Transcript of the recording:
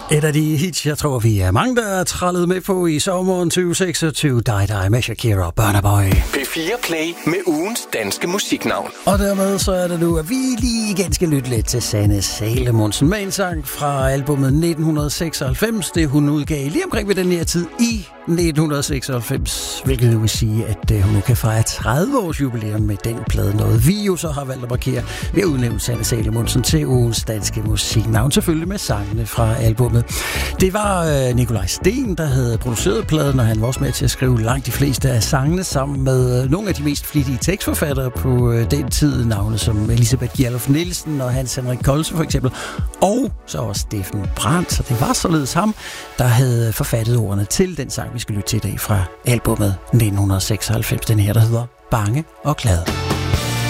Et af de hits, jeg tror, vi er mange, der er trællet med på i sommeren 2026. Die med Shakira og Burna Boy. P4 Play med ugens danske musiknavn. Og dermed så er det nu, at vi lige igen skal lytte lidt til Sanne Salomonsen med en sang fra albumet 1996. Det hun udgav lige omkring ved den her tid i 1996, hvilket vil sige, at hun nu kan fejre 30 års jubilæum med den plade. Noget vi jo så har valgt at markere ved at udnævne Sanne Salomonsen til ugens danske musiknavn, selvfølgelig med sangene fra albumet. Det var Nikolaj Sten, der havde produceret pladen, og han var også med til at skrive langt de fleste af sangene sammen med nogle af de mest flittige tekstforfattere på den tid, navne som Elisabeth Gjerlof Nielsen og Hans Henrik Kolse for eksempel, og så også Steffen Brandt. Så det var således ham, der havde forfattet ordene til den sang, vi skal lytte til i dag fra albumet 1996, den her, der hedder Bange og Glad.